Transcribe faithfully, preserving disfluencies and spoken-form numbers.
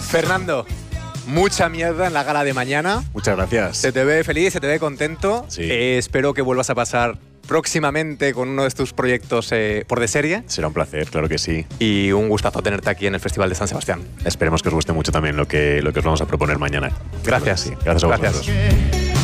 Fernando, mucha mierda en la gala de mañana. Muchas gracias. Se te ve feliz, se te ve contento. Sí. Eh, espero que vuelvas a pasar próximamente con uno de tus proyectos eh, por de serie. Será un placer, claro que sí. Y un gustazo tenerte aquí en el Festival de San Sebastián. Esperemos que os guste mucho también lo que, lo que os vamos a proponer mañana. Gracias. Sí, gracias a vosotros. Gracias.